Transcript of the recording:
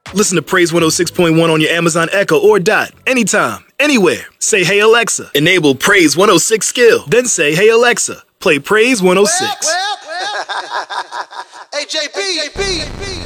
Listen to Praise 106.1 on your Amazon Echo or Dot anytime, anywhere. Say, "Hey Alexa, enable Praise 106 skill." Then say, "Hey Alexa, play Praise 106." Hey, JB.